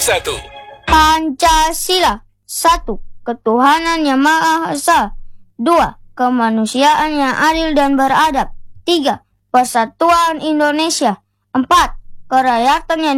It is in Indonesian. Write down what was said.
satu. Pancasila. 1. Ketuhanan yang Maha Esa. 2. Kemanusiaan yang adil dan beradab. 3. Persatuan Indonesia. 4. Kerakyatan yang